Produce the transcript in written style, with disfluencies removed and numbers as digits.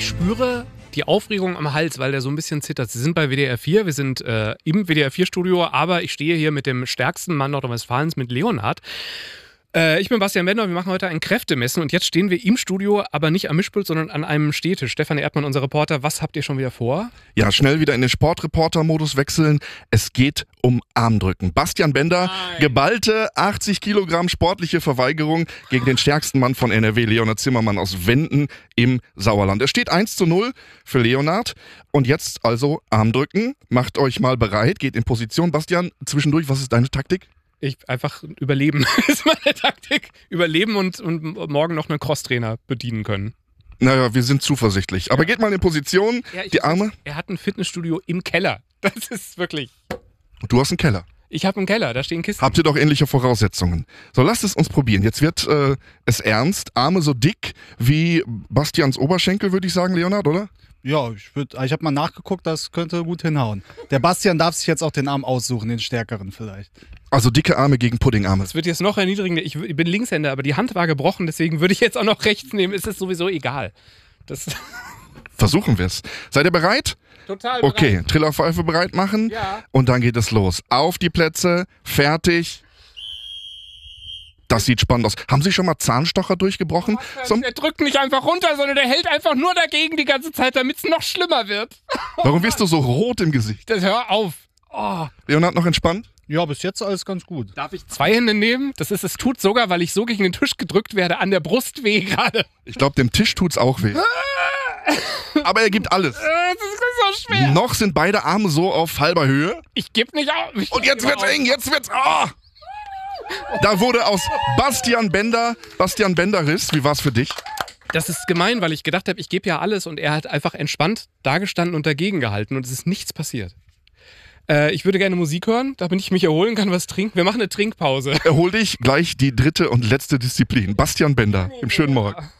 Ich spüre die Aufregung am Hals, weil der so ein bisschen zittert. Sie sind bei WDR 4, wir sind im WDR 4-Studio, aber ich stehe hier mit dem stärksten Mann Nordrhein-Westfalens, mit Leonhard. Ich bin Bastian Bender, wir machen heute ein Kräftemessen und jetzt stehen wir im Studio, aber nicht am Mischpult, sondern an einem Stehtisch. Stefan Erdmann, unser Reporter, was habt ihr schon wieder vor? Ja, schnell wieder in den Sportreporter-Modus wechseln. Es geht um Armdrücken. Bastian Bender, geballte 80 Kilogramm sportliche Verweigerung gegen den stärksten Mann von NRW, Leonhard Zimmermann aus Wenden im Sauerland. Es steht 1:0 für Leonhard. Und jetzt also Armdrücken. Macht euch mal bereit, geht in Position. Bastian, zwischendurch, was ist deine Taktik? Ich einfach überleben, ist meine Taktik. Überleben und morgen noch einen Crosstrainer bedienen können. Naja, wir sind zuversichtlich. Aber geht mal in Position, Ja, die Arme. Er hat ein Fitnessstudio im Keller. Das ist wirklich... Du hast einen Keller. Ich habe einen Keller, da stehen Kisten. Habt ihr doch ähnliche Voraussetzungen. So, lasst es uns probieren. Jetzt wird es ernst. Arme so dick wie Bastians Oberschenkel, würde ich sagen, Leonhard, oder? Ja, ich habe mal nachgeguckt, das könnte gut hinhauen. Der Bastian darf sich jetzt auch den Arm aussuchen, den stärkeren vielleicht. Also dicke Arme gegen Puddingarme. Es wird jetzt noch erniedrigender. Ich bin Linkshänder, aber die Hand war gebrochen, deswegen würde ich jetzt auch noch rechts nehmen. Es ist sowieso egal. Versuchen wir es. Seid ihr bereit? Total bereit. Okay, Trillerpfeife bereit machen. Ja. Und dann geht es los. Auf die Plätze, fertig. Das sieht spannend aus. Haben Sie schon mal Zahnstocher durchgebrochen? Der drückt nicht einfach runter, sondern der hält einfach nur dagegen die ganze Zeit, damit es noch schlimmer wird. Warum wirst du so rot im Gesicht? Hör auf. Oh. Leonhard, noch entspannt? Ja, bis jetzt alles ganz gut. Darf ich 2 Hände nehmen? Es tut sogar, weil ich so gegen den Tisch gedrückt werde, an der Brust weh gerade. Ich glaube, dem Tisch tut's auch weh. Aber er gibt alles. Das ist so schwer. Noch sind beide Arme so auf halber Höhe. Ich gebe nicht auf. Und jetzt wird's eng, jetzt wird's... Oh! Da wurde aus Bastian Bender-Riss. Wie war's für dich? Das ist gemein, weil ich gedacht habe, ich gebe ja alles und er hat einfach entspannt dagestanden und dagegen gehalten und es ist nichts passiert. Ich würde gerne Musik hören, damit ich mich erholen kann, was trinken. Wir machen eine Trinkpause. Erhol dich, gleich die dritte und letzte Disziplin. Bastian Bender im schönen Morgen.